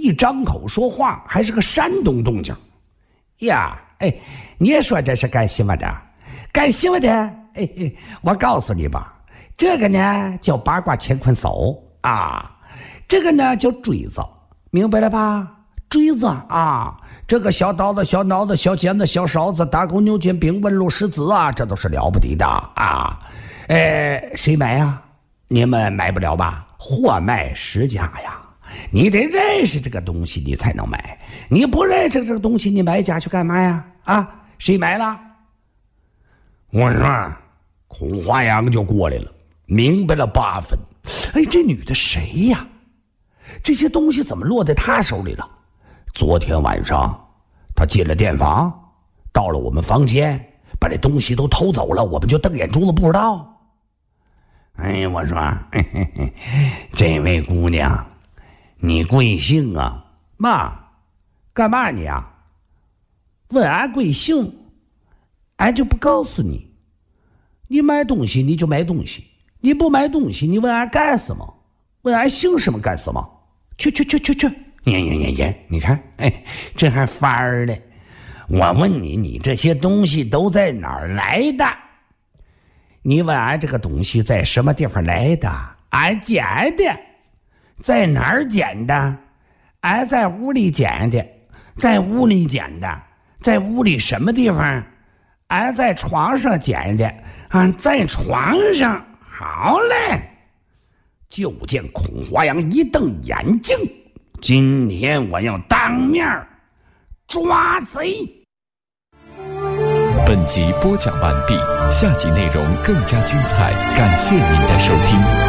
一张口说话还是个山东动静。呀，你说这是干什么的？干什么的？我告诉你吧，这个呢叫八卦乾坤手啊，这个呢叫锥子，明白了吧？锥子啊，这个小刀子、小脑子、小尖子、小勺子、打狗牛筋、冰纹路石子啊，这都是了不得的啊！谁买呀？你们买不了吧？货卖实价呀！你得认识这个东西，你才能买。你不认识这个东西，你买家去干嘛呀？啊，谁买了？我说，孔华阳就过来了，明白了8分。这女的谁呀？这些东西怎么落在她手里了？昨天晚上，她进了电房，到了我们房间，把这东西都偷走了，我们就瞪眼珠子不知道。我说，这位姑娘，你贵姓啊？妈，干嘛你啊？问俺贵姓，俺就不告诉你。你买东西你就买东西，你不买东西你问俺干什么？问俺姓什么干什么？去！你看，这还法儿呢。我问你，你这些东西都在哪儿来的？你问俺这个东西在什么地方来的？俺捡的。在哪儿捡的？俺在屋里捡的。在屋里捡的。在屋里什么地方？俺在床上捡的。俺在床上。好嘞。就见孔华阳一瞪眼睛，今天我要当面抓贼。 本集播讲完毕，下集内容更加精彩，感谢您的收听。